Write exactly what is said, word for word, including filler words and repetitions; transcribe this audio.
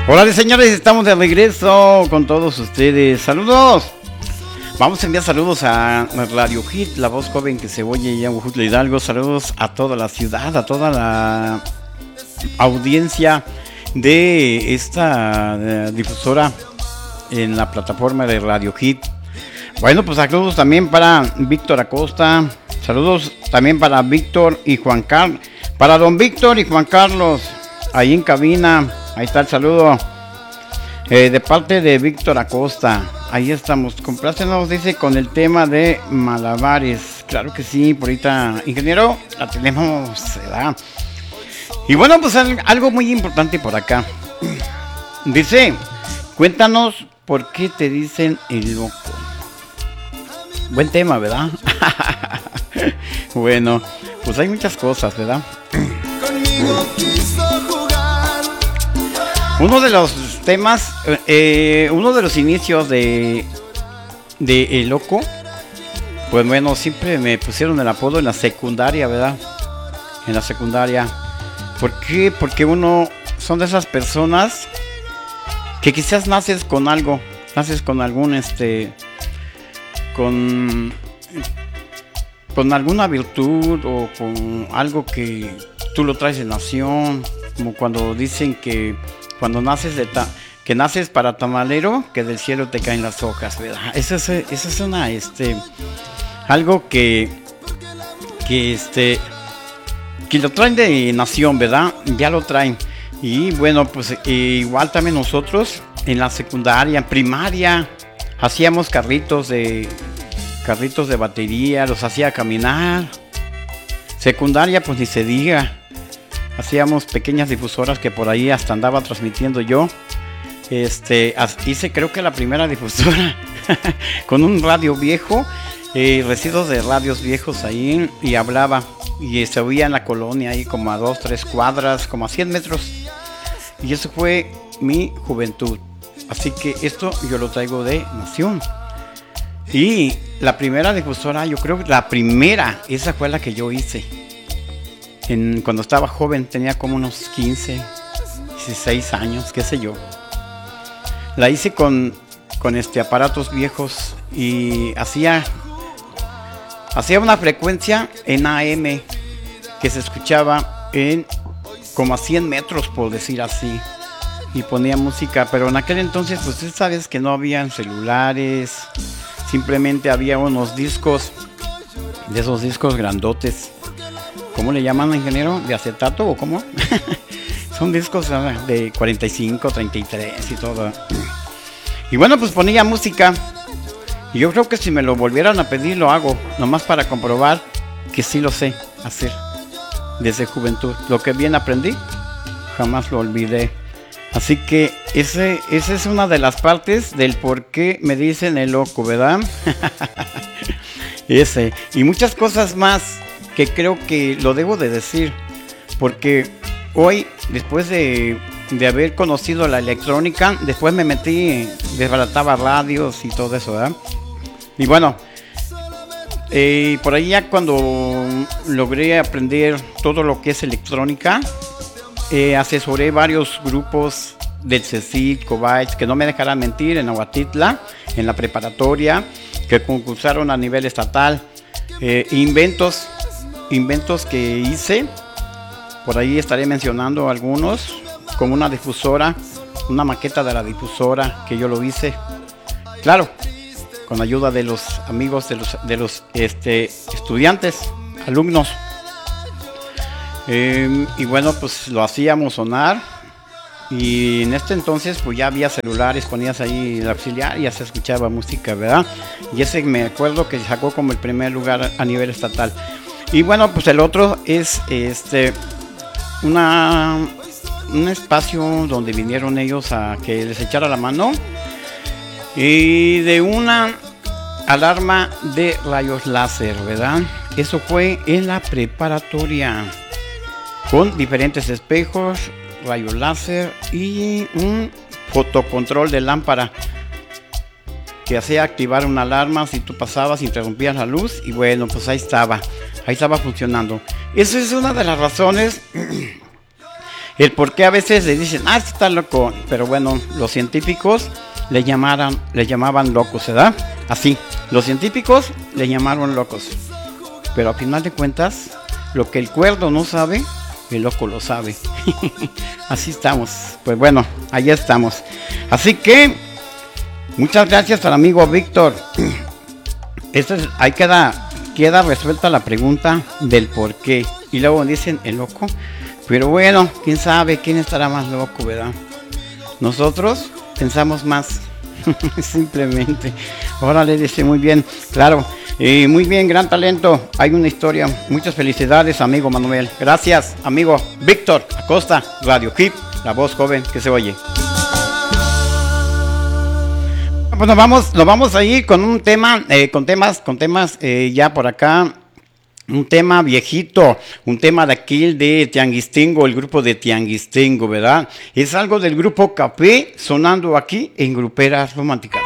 Hola señores, estamos de regreso con todos ustedes. Saludos. Vamos a enviar saludos a Radio Hit, la voz joven que se oye ya en Huejutla Hidalgo. Saludos a toda la ciudad, a toda la audiencia de esta de, difusora en la plataforma de Radio Hit. Bueno, pues saludos también para Víctor Acosta. Saludos también para Víctor y Juan Carlos. Para don Víctor y Juan Carlos, ahí en cabina. Ahí está el saludo. Eh, de parte de Víctor Acosta. Ahí estamos. Complácenos, dice, con el tema de malabares. Claro que sí, por ahorita, ingeniero, la tenemos, ¿verdad? Y bueno, pues algo muy importante por acá. Dice, cuéntanos por qué te dicen el loco. Buen tema, ¿verdad? Bueno, pues hay muchas cosas, ¿verdad? Conmigo quiso jugar. Uno de los temas, eh, uno de los inicios de, de El Loco, pues bueno, siempre me pusieron el apodo en la secundaria, ¿verdad? En la secundaria. ¿Por qué? Porque uno son de esas personas que quizás naces con algo, naces con algún, este, con, con alguna virtud o con algo que tú lo traes de nación, como cuando dicen que cuando naces de ta, que naces para tamalero, que del cielo te caen las hojas, ¿verdad? Eso es, eso es una, este, algo que, que, este, que lo traen de nación, ¿verdad? Ya lo traen. Y bueno, pues eh, igual también nosotros en la secundaria, en primaria, hacíamos carritos de, carritos de batería, los hacía caminar. Secundaria, pues ni se diga. Hacíamos pequeñas difusoras que por ahí hasta andaba transmitiendo yo. Este, hice creo que la primera difusora con un radio viejo, eh, residuos de radios viejos ahí, y hablaba. Y se oía en la colonia ahí como a dos, tres cuadras, como a cien metros. Y eso fue mi juventud. Así que esto yo lo traigo de nación. Y la primera difusora, yo creo que la primera, esa fue la que yo hice. En, cuando estaba joven, tenía como unos quince, dieciséis años, qué sé yo. La hice con, con este, aparatos viejos y hacía, hacía una frecuencia en A M que se escuchaba en como a cien metros, por decir así. Y ponía música, pero en aquel entonces, pues tú sabes que no habían celulares, simplemente había unos discos, de esos discos grandotes. ¿Cómo le llaman, ingeniero? ¿De acetato o cómo? Son discos de cuarenta y cinco, treinta y tres y todo. Y bueno, pues ponía música. Y yo creo que si me lo volvieran a pedir, lo hago. Nomás para comprobar que sí lo sé hacer. Desde juventud. Lo que bien aprendí, jamás lo olvidé. Así que ese, esa es una de las partes del por qué me dicen el loco, ¿verdad? Ese. Y muchas cosas más que creo que lo debo de decir, porque hoy, después de, de haber conocido la electrónica, después me metí, desbarataba radios y todo eso, ¿verdad? Y bueno, eh, por ahí ya cuando logré aprender todo lo que es electrónica, eh, asesoré varios grupos del CECIT, Cobytes, que no me dejarán mentir, en Aguatitla, en la preparatoria, que concursaron a nivel estatal, eh, inventos, Inventos que hice, por ahí estaré mencionando algunos, como una difusora, una maqueta de la difusora que yo lo hice, claro, con ayuda de los amigos, de los, de los este, estudiantes, alumnos. Eh, y bueno, pues lo hacíamos sonar, y en este entonces pues ya había celulares, ponías ahí el auxiliar y ya se escuchaba música, ¿verdad? Y ese me acuerdo que sacó como el primer lugar a nivel estatal. Y bueno, pues el otro es este una un espacio donde vinieron ellos a que les echara la mano, y de una alarma de rayos láser, ¿verdad? Eso fue en la preparatoria, con diferentes espejos, rayos láser y un fotocontrol de lámpara que hacía activar una alarma si tú pasabas, interrumpías la luz, y bueno, pues ahí estaba, ahí estaba funcionando. Esa es una de las razones El por qué a veces le dicen, ah, este está loco, pero bueno, los científicos le llamaran, le llamaban locos, ¿verdad? Así, los científicos le llamaron locos, pero a final de cuentas, lo que el cuerdo no sabe, el loco lo sabe. Así estamos, pues bueno, ahí estamos. Así que, muchas gracias al amigo Víctor. Esto es, ahí queda, queda resuelta la pregunta del por qué. Y luego dicen, el loco, pero bueno, quién sabe, quién estará más loco, ¿verdad? Nosotros pensamos más, simplemente. Órale, dice, muy bien, claro, eh, muy bien, gran talento, hay una historia. Muchas felicidades, amigo Manuel. Gracias, amigo Víctor Acosta, Radio Hip, la voz joven que se oye. Bueno, vamos, nos vamos a ir con un tema, eh, con temas, con temas eh, ya por acá. Un tema viejito, un tema de aquí de Tianguistengo, el grupo de Tianguistengo, ¿verdad? Es algo del grupo Café sonando aquí en Gruperas Románticas.